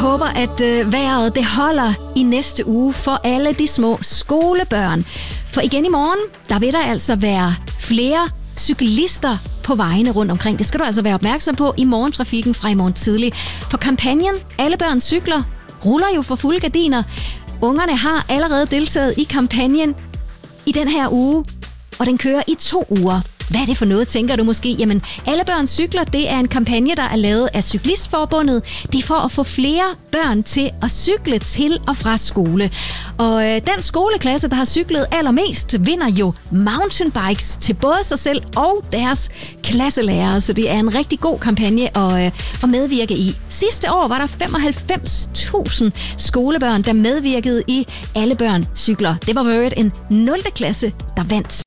håber, at vejret det holder i næste uge for alle de små skolebørn. For igen i morgen, der vil der altså være flere cyklister på vejene rundt omkring. Det skal du altså være opmærksom på i morgentrafikken fra i morgen tidlig. For kampagnen Alle børn cykler ruller jo for fulde gardiner. Ungerne har allerede deltaget i kampagnen i den her uge, og den kører i 2 uger. Hvad er det for noget, tænker du måske? Jamen, Alle børn cykler, det er en kampagne, der er lavet af Cyklistforbundet. Det er for at få flere børn til at cykle til og fra skole. Og den skoleklasse, der har cyklet allermest, vinder jo mountainbikes til både sig selv og deres klasselærere. Så det er en rigtig god kampagne at medvirke i. Sidste år var der 95.000 skolebørn, der medvirkede i Alle børn cykler. Det var en 0. klasse, der vandt.